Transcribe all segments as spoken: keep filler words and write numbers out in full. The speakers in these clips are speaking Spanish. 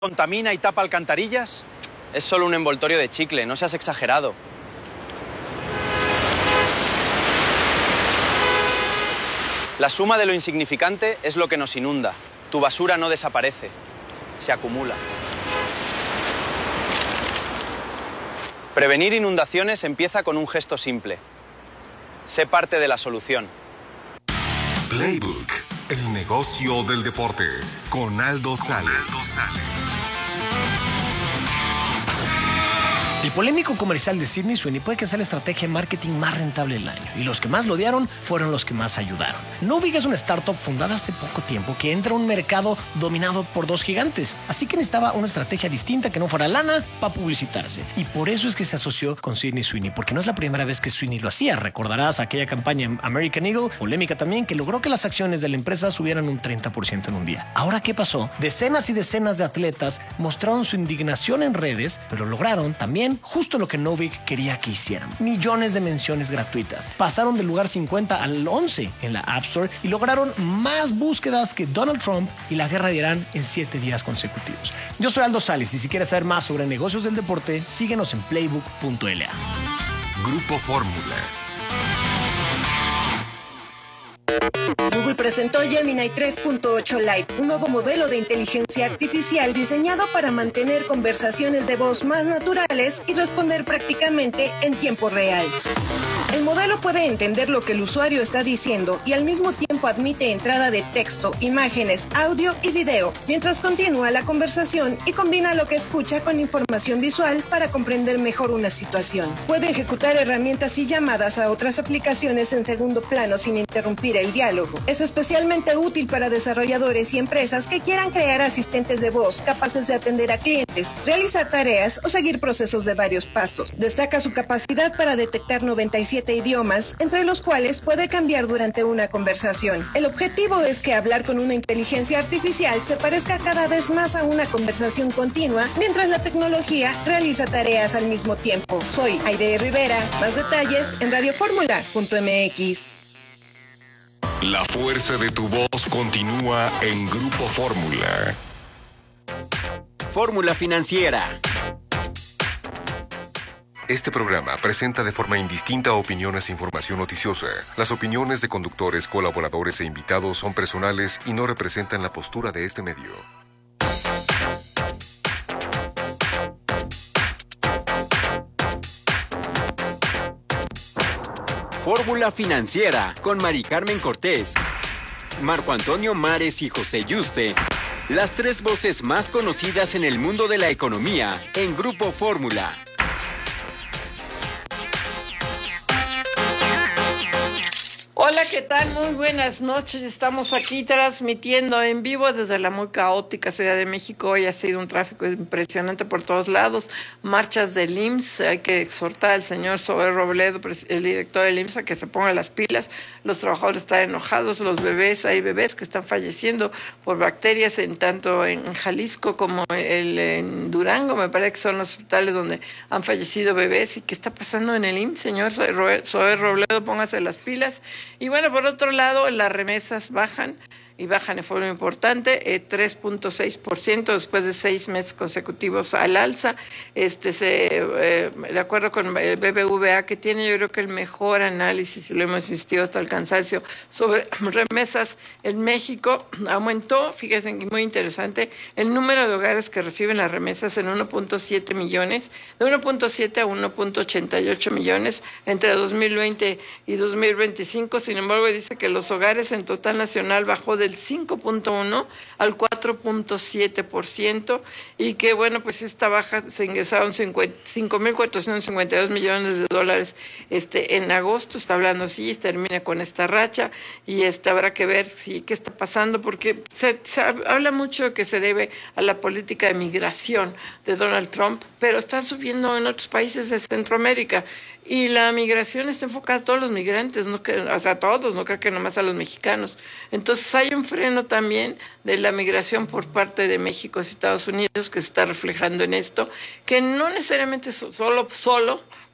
contamina y tapa alcantarillas? Es solo un envoltorio de chicle, no seas exagerado. La suma de lo insignificante es lo que nos inunda. Tu basura no desaparece, se acumula. Prevenir inundaciones empieza con un gesto simple. Sé parte de la solución. Playbook, el negocio del deporte, con Aldo Sales. El polémico comercial de Sydney Sweeney puede que sea la estrategia de marketing más rentable del año, y los que más lo odiaron fueron los que más ayudaron. Novig es una startup fundada hace poco tiempo que entra a un mercado dominado por dos gigantes, así que necesitaba una estrategia distinta que no fuera lana para publicitarse, y por eso es que se asoció con Sydney Sweeney, porque no es la primera vez que Sweeney lo hacía. Recordarás aquella campaña en American Eagle, polémica también, que logró que las acciones de la empresa subieran un treinta por ciento en un día. Ahora, ¿qué pasó? Decenas y decenas de atletas mostraron su indignación en redes, pero lograron también justo lo que Novig quería que hicieran: millones de menciones gratuitas. Pasaron del lugar cincuenta al once en la App Store y lograron más búsquedas que Donald Trump y la guerra de Irán en siete días consecutivos. Yo soy Aldo Sales, y si quieres saber más sobre negocios del deporte, síguenos en playbook punto l a. Grupo Fórmula. Google presentó Gemini tres punto ocho Lite, un nuevo modelo de inteligencia artificial diseñado para mantener conversaciones de voz más naturales y responder prácticamente en tiempo real. El modelo puede entender lo que el usuario está diciendo y al mismo tiempo admite entrada de texto, imágenes, audio y video, mientras continúa la conversación y combina lo que escucha con información visual para comprender mejor una situación. Puede ejecutar herramientas y llamadas a otras aplicaciones en segundo plano sin interrumpir el diálogo. Es especialmente útil para desarrolladores y empresas que quieran crear asistentes de voz capaces de atender a clientes, realizar tareas o seguir procesos de varios pasos. Destaca su capacidad para detectar noventa y siete idiomas, entre los cuales puede cambiar durante una conversación. El objetivo es que hablar con una inteligencia artificial se parezca cada vez más a una conversación continua, mientras la tecnología realiza tareas al mismo tiempo. Soy Aide Rivera. Más detalles en radio fórmula punto m x. La fuerza de tu voz continúa en Grupo Fórmula. Fórmula Financiera. Este programa presenta de forma indistinta opiniones e información noticiosa. Las opiniones de conductores, colaboradores e invitados son personales y no representan la postura de este medio. Fórmula Financiera con Mari Carmen Cortés, Marco Antonio Mares y José Yuste. Las tres voces más conocidas en el mundo de la economía en Grupo Fórmula. Hola, ¿qué tal? Muy buenas noches. Estamos aquí transmitiendo en vivo desde la muy caótica Ciudad de México. Hoy ha sido un tráfico impresionante por todos lados. Marchas del I M S S. Hay que exhortar al señor Zoé Robledo, el director del I M S S, a que se ponga las pilas. Los trabajadores están enojados, los bebés, hay bebés que están falleciendo por bacterias, en tanto en Jalisco como el, en Durango. Me parece que son los hospitales donde han fallecido bebés. ¿Y qué está pasando en el I M S S, señor Zoé Robledo? Póngase las pilas. Y bueno, por otro lado, las remesas bajan, y bajan de forma importante, eh, tres punto seis por ciento después de seis meses consecutivos al alza. Este se, eh, de acuerdo con el B B V A, que tiene yo creo que el mejor análisis, y lo hemos insistido hasta el cansancio, sobre remesas en México, aumentó, fíjense, muy interesante, el número de hogares que reciben las remesas en uno punto siete millones, de uno punto siete a uno punto ochenta y ocho millones entre dos mil veinte y dos mil veinticinco. Sin embargo, dice que los hogares en total nacional bajó del cinco punto uno al cuatro punto siete por ciento, y que bueno, pues esta baja se ingresaron cinco mil cuatrocientos cincuenta y dos millones de dólares este en agosto. Está hablando así, termina con esta racha, y este habrá que ver si qué está pasando, porque se, se habla mucho de que se debe a la política de migración de Donald Trump, pero están subiendo en otros países de Centroamérica. Y la migración está enfocada a todos los migrantes, no que, o sea, a todos, no creo que nomás a los mexicanos. Entonces hay un freno también de la migración por parte de México y Estados Unidos que se está reflejando en esto, que no necesariamente solo, solo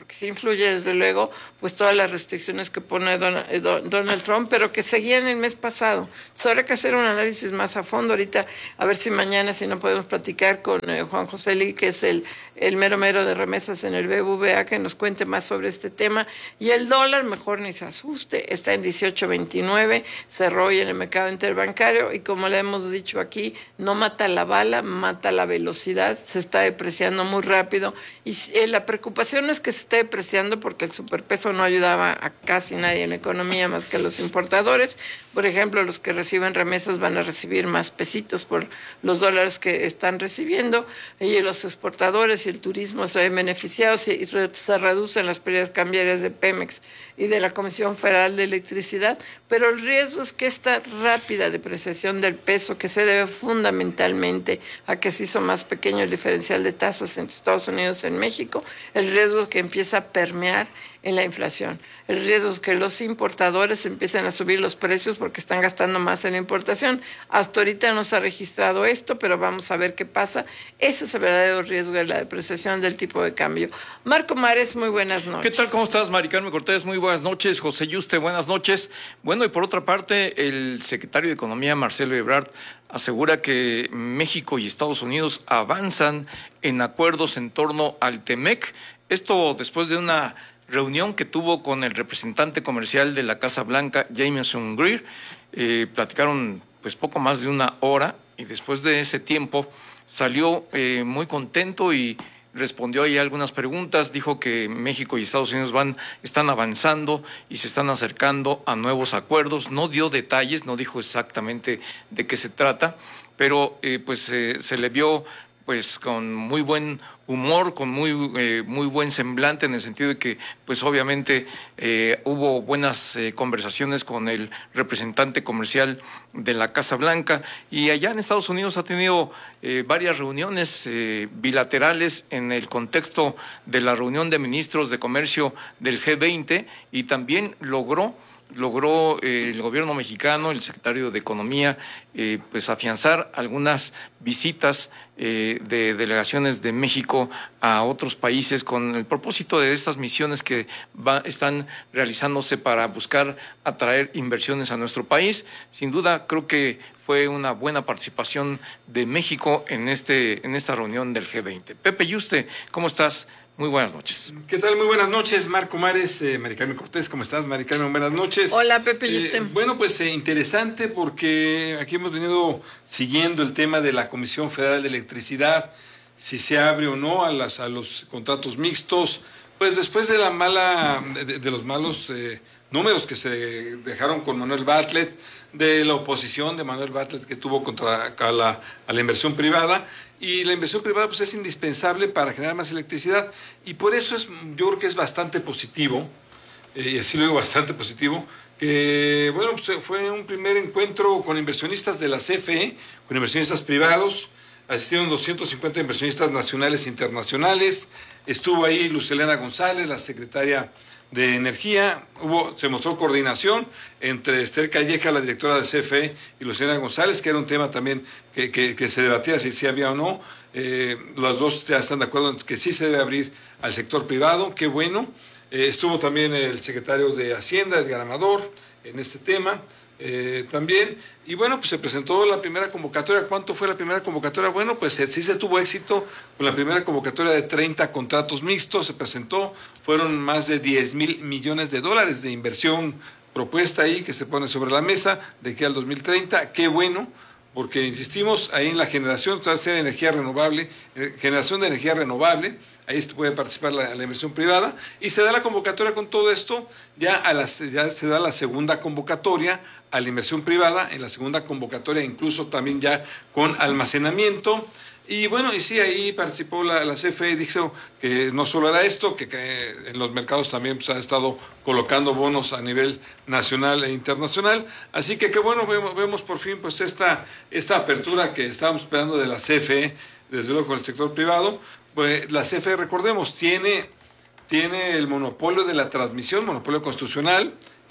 porque sí influye desde luego pues todas las restricciones que pone Donald Trump, pero que seguían el mes pasado. Entonces habrá que hacer un análisis más a fondo ahorita, a ver si mañana, si no podemos platicar con eh, Juan José Lee, que es el, el mero mero de remesas en el B B V A, que nos cuente más sobre este tema. Y el dólar, mejor ni se asuste, está en dieciocho veintinueve, cerró hoy en el mercado interbancario y como le hemos dicho aquí, no mata la bala, mata la velocidad, se está depreciando muy rápido y eh, la preocupación es que se esté depreciando porque el superpeso no ayudaba a casi nadie en la economía más que a los importadores. Por ejemplo, los que reciben remesas van a recibir más pesitos por los dólares que están recibiendo y los exportadores y el turismo se ven beneficiados y se reducen las pérdidas cambiarias de Pemex y de la Comisión Federal de Electricidad, pero el riesgo es que esta rápida depreciación del peso, que se debe fundamentalmente a que se hizo más pequeño el diferencial de tasas entre Estados Unidos y en México, el riesgo es que empieza a permear en la inflación. El riesgo es que los importadores empiecen a subir los precios porque están gastando más en la importación. Hasta ahorita no se ha registrado esto, pero vamos a ver qué pasa. Ese es el verdadero riesgo de la depreciación del tipo de cambio. Marco Mares, muy buenas noches. ¿Qué tal? ¿Cómo estás, Mari Carmen Cortés? Muy buenas noches. José Yuste, buenas noches. Bueno, y por otra parte, el secretario de Economía, Marcelo Ebrard, asegura que México y Estados Unidos avanzan en acuerdos en torno al TEMEC. Esto después de una reunión que tuvo con el representante comercial de la Casa Blanca, Jamieson Greer. Eh, platicaron pues poco más de una hora y después de ese tiempo salió eh, muy contento y respondió ahí algunas preguntas. Dijo que México y Estados Unidos van, están avanzando y se están acercando a nuevos acuerdos. No dio detalles, no dijo exactamente de qué se trata, pero eh, pues eh, se le vio pues con muy buen humor, con muy eh, muy buen semblante, en el sentido de que pues obviamente eh, hubo buenas eh, conversaciones con el representante comercial de la Casa Blanca, y allá en Estados Unidos ha tenido eh, varias reuniones eh, bilaterales en el contexto de la reunión de ministros de comercio del G veinte, y también logró logró eh, el gobierno mexicano, el secretario de Economía, eh, pues afianzar algunas visitas eh, de delegaciones de México a otros países con el propósito de estas misiones que va, están realizándose para buscar atraer inversiones a nuestro país. Sin duda, creo que fue una buena participación de México en este en esta reunión del G veinte. Pepe Yuste, ¿cómo estás? Muy buenas noches. ¿Qué tal? Muy buenas noches, Marco Mares, eh, Mari Carmen Cortés, ¿cómo estás? Mari Carmen, buenas noches. Hola, Pepe y usted. Eh, bueno, pues eh, interesante porque aquí hemos venido siguiendo el tema de la Comisión Federal de Electricidad, si se abre o no a, las, a los contratos mixtos, pues después de la mala, de, de los malos eh, números que se dejaron con Manuel Bartlett, de la oposición de Manuel Bartlett que tuvo contra a la, a la inversión privada. Y la inversión privada pues es indispensable para generar más electricidad, y por eso es, yo creo que es bastante positivo, eh, y así lo digo, bastante positivo, que bueno, pues fue un primer encuentro con inversionistas de la C F E, con inversionistas privados. Asistieron doscientos cincuenta inversionistas nacionales e internacionales. Estuvo ahí Luz Helena González, la secretaria de Energía. Hubo, se mostró coordinación entre Esther Calleja, la directora de C F E, y Luz Helena González, que era un tema también que, que, que se debatía si, si había o no. Eh, las dos ya están de acuerdo en que sí se debe abrir al sector privado. Qué bueno. Eh, estuvo también el secretario de Hacienda, Edgar Amador, en este tema. Eh, también, y bueno, pues se presentó la primera convocatoria. ¿Cuánto fue la primera convocatoria? Bueno, pues eh, sí se tuvo éxito con la primera convocatoria de treinta contratos mixtos, se presentó, fueron más de diez mil millones de dólares de inversión propuesta ahí que se pone sobre la mesa de aquí al dos mil treinta. Qué bueno, porque insistimos ahí en la generación de energía renovable, eh, generación de energía renovable. Ahí se puede participar la, la inversión privada, y se da la convocatoria con todo esto. Ya, a las, ya se da la segunda convocatoria a la inversión privada, en la segunda convocatoria incluso también ya con almacenamiento. Y bueno, y sí, ahí participó la, la C F E, dijo que no solo era esto, que, que en los mercados también pues, ha estado colocando bonos a nivel nacional e internacional. Así que qué bueno, vemos, vemos por fin pues esta, esta apertura que estábamos esperando de la C F E, desde luego con el sector privado. Pues la C F E, recordemos, tiene, tiene el monopolio de la transmisión, monopolio constitucional.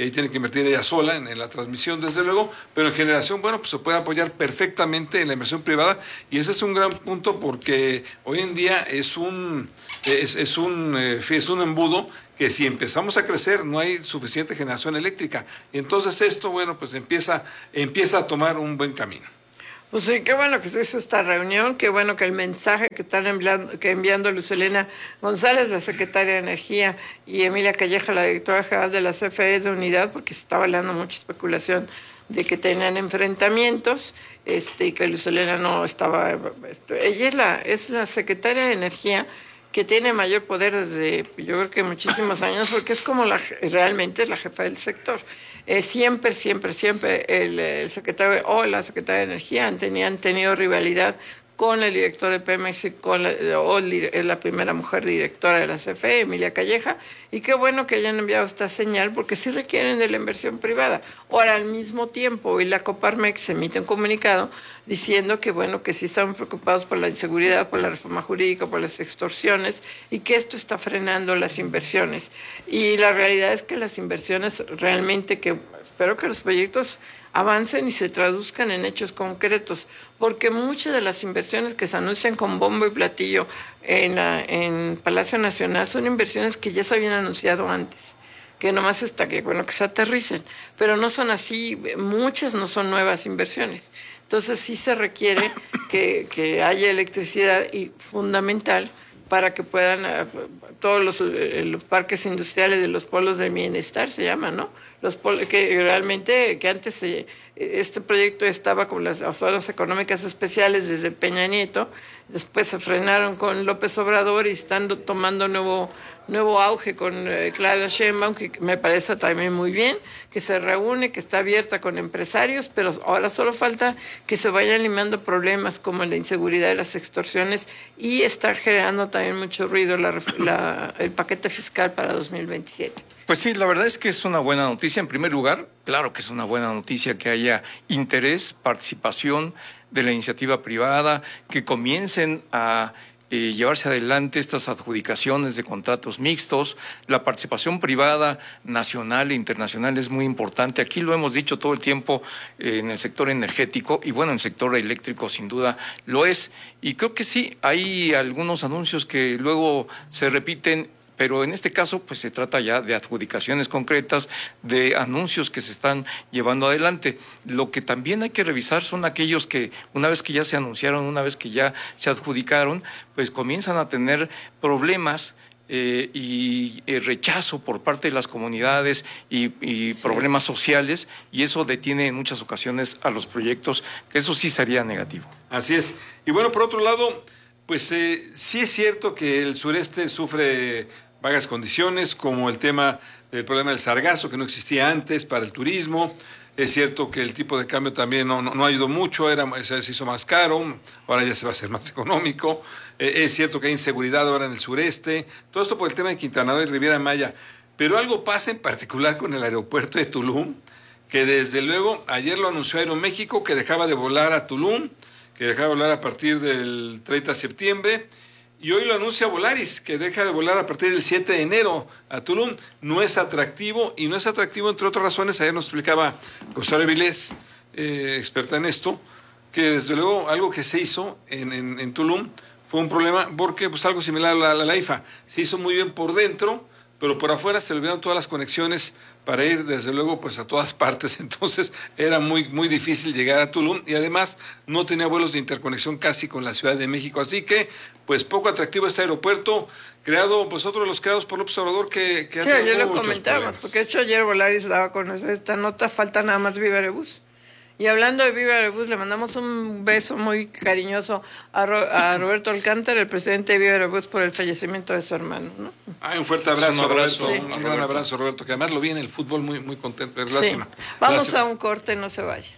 y ahí tiene que invertir ella sola en, en la transmisión, desde luego, pero en generación, bueno, pues se puede apoyar perfectamente en la inversión privada, y ese es un gran punto porque hoy en día es un, es, es un, eh, es un embudo que si empezamos a crecer no hay suficiente generación eléctrica, y entonces esto, bueno, pues empieza, empieza a tomar un buen camino. Pues sí, qué bueno que se hizo esta reunión, qué bueno que el mensaje que están enviando, que enviando Luz Helena González, la secretaria de Energía, y Emilia Calleja, la directora general de la C F E de Unidad, porque se estaba hablando mucha especulación de que tenían enfrentamientos, este, y que Luz Helena no estaba... Esto, ella es la, es la secretaria de Energía que tiene mayor poder desde, yo creo que muchísimos años, porque es como la, realmente es la jefa del sector. Eh, siempre, siempre, siempre el, el secretario o la secretaria de Energía han, tenido, han tenido rivalidad con el director de Pemex y con la, o es la primera mujer directora de la C F E, Emilia Calleja, y qué bueno que hayan enviado esta señal porque sí requieren de la inversión privada. Ahora, al mismo tiempo, hoy la Coparmex emite un comunicado diciendo que bueno, que sí estamos preocupados por la inseguridad, por la reforma jurídica, por las extorsiones, y que esto está frenando las inversiones. Y la realidad es que las inversiones realmente, que espero que los proyectos avancen y se traduzcan en hechos concretos, porque muchas de las inversiones que se anuncian con bombo y platillo en, la, en Palacio Nacional son inversiones que ya se habían anunciado antes, que nomás está que, bueno, que se aterricen, pero no son así, muchas no son nuevas inversiones. Entonces sí se requiere que, que haya electricidad, y fundamental para que puedan, todos los, los parques industriales de los polos del bienestar se llaman, ¿no? Los polos, que realmente, que antes se, este proyecto estaba con las zonas económicas especiales desde Peña Nieto, después se frenaron con López Obrador y están tomando nuevo, nuevo auge con eh, Claudia Sheinbaum, que me parece también muy bien, que se reúne, que está abierta con empresarios, pero ahora solo falta que se vayan limando problemas como la inseguridad y las extorsiones, y está generando también mucho ruido la, la, el paquete fiscal para dos mil veintisiete. Pues sí, la verdad es que es una buena noticia. En primer lugar, claro que es una buena noticia que haya interés, participación de la iniciativa privada, que comiencen a eh, llevarse adelante estas adjudicaciones de contratos mixtos. La participación privada nacional e internacional es muy importante. Aquí lo hemos dicho todo el tiempo eh, en el sector energético, y bueno, en el sector eléctrico sin duda lo es. Y creo que sí, hay algunos anuncios que luego se repiten, pero en este caso pues se trata ya de adjudicaciones concretas, de anuncios que se están llevando adelante. Lo que también hay que revisar son aquellos que una vez que ya se anunciaron, una vez que ya se adjudicaron, pues comienzan a tener problemas eh, y eh, rechazo por parte de las comunidades y, y sí. problemas sociales, y eso detiene en muchas ocasiones a los proyectos, que eso sí sería negativo. Así es. Y bueno, por otro lado, pues eh, sí es cierto que el sureste sufre vagas condiciones, como el tema del problema del sargazo, que no existía antes para el turismo. Es cierto que el tipo de cambio también no, no, no ayudó mucho, era, se hizo más caro, ahora ya se va a hacer más económico. Eh, es cierto que hay inseguridad ahora en el sureste, todo esto por el tema de Quintana Roo y Riviera Maya. Pero algo pasa en particular con el aeropuerto de Tulum, que desde luego ayer lo anunció Aeroméxico, que dejaba de volar a Tulum, que dejaba de volar a partir del treinta de septiembre, y hoy lo anuncia Volaris, que deja de volar a partir del siete de enero a Tulum. No es atractivo, y no es atractivo entre otras razones. Ayer nos explicaba Rosario Vilés, eh, experta en esto, que desde luego algo que se hizo en, en, en Tulum fue un problema, porque pues algo similar a la, a la I F A, se hizo muy bien por dentro, pero por afuera se le olvidaron todas las conexiones para ir, desde luego, pues a todas partes. Entonces era muy, muy difícil llegar a Tulum, y además no tenía vuelos de interconexión casi con la Ciudad de México. Así que, pues poco atractivo este aeropuerto, creado, pues otro de los creados por López Obrador, que, que sí, ayer lo comentábamos, porque de hecho ayer Volaris daba con esta nota, falta nada más Viva Aerobús. Y hablando de Viva Aerobús, le mandamos un beso muy cariñoso a, Ro, a Roberto Alcántara, el presidente de Viva Aerobús, por el fallecimiento de su hermano, ¿no? Ay, un fuerte abrazo, un abrazo, sí. un gran abrazo, Roberto, que además lo vi en el fútbol muy, muy contento. Sí. Lástima. Vamos Lástima. a un corte, no se vaya.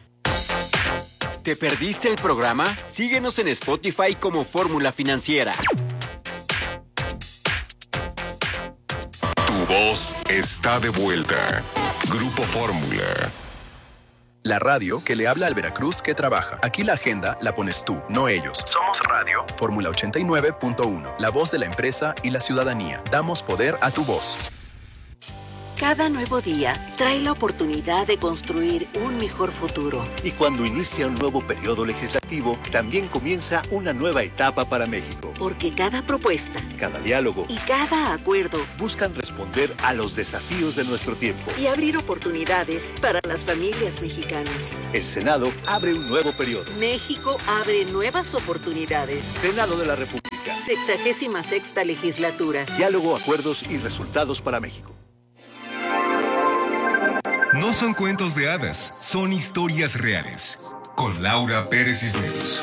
¿Te perdiste el programa? Síguenos en Spotify como Fórmula Financiera. Tu voz está de vuelta. Grupo Fórmula. La radio que le habla al Veracruz que trabaja. Aquí la agenda la pones tú, no ellos. Somos Radio Fórmula ochenta y nueve punto uno, la voz de la empresa y la ciudadanía. Damos poder a tu voz. Cada nuevo día trae la oportunidad de construir un mejor futuro. Y cuando inicia un nuevo periodo legislativo, también comienza una nueva etapa para México. Porque cada propuesta, cada diálogo y cada acuerdo buscan responder a los desafíos de nuestro tiempo y abrir oportunidades para las familias mexicanas. El Senado abre un nuevo periodo. México abre nuevas oportunidades. Senado de la República. Sexagésima sexta legislatura. Diálogo, acuerdos y resultados para México. No son cuentos de hadas, son historias reales. Con Laura Pérez Cisneros.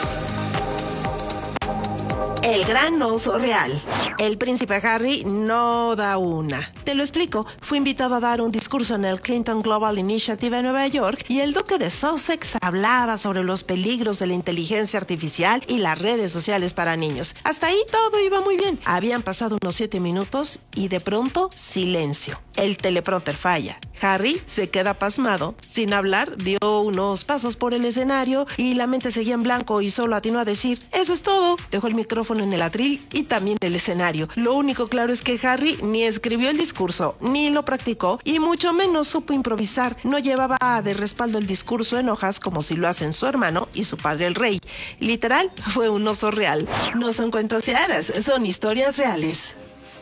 El gran oso real. El príncipe Harry no da una. Te lo explico. Fue invitado a dar un discurso en el Clinton Global Initiative en Nueva York y el duque de Sussex hablaba sobre los peligros de la inteligencia artificial y las redes sociales para niños. Hasta ahí todo iba muy bien. Habían pasado unos siete minutos y de pronto silencio. El teleprompter falla. Harry se queda pasmado. Sin hablar, dio unos pasos por el escenario y la mente seguía en blanco y solo atinó a decir, eso es todo. Dejó el micrófono en el atril y también el escenario. Lo único claro es que Harry ni escribió el discurso, ni lo practicó y mucho menos supo improvisar. No llevaba de respaldo el discurso en hojas como si lo hacen su hermano y su padre el rey. Literal, fue un oso real. No son cuentos de hadas, son historias reales.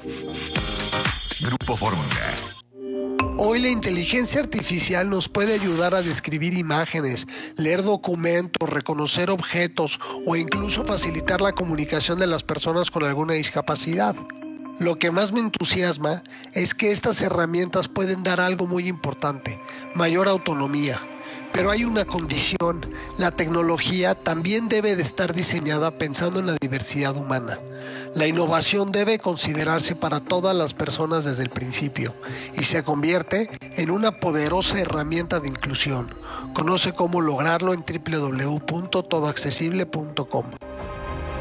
Grupo Fórmula. Hoy la inteligencia artificial nos puede ayudar a describir imágenes, leer documentos, reconocer objetos o incluso facilitar la comunicación de las personas con alguna discapacidad. Lo que más me entusiasma es que estas herramientas pueden dar algo muy importante, mayor autonomía. Pero hay una condición, la tecnología también debe de estar diseñada pensando en la diversidad humana. La innovación debe considerarse para todas las personas desde el principio y se convierte en una poderosa herramienta de inclusión. Conoce cómo lograrlo en doble u doble u doble u punto todo accesible punto com.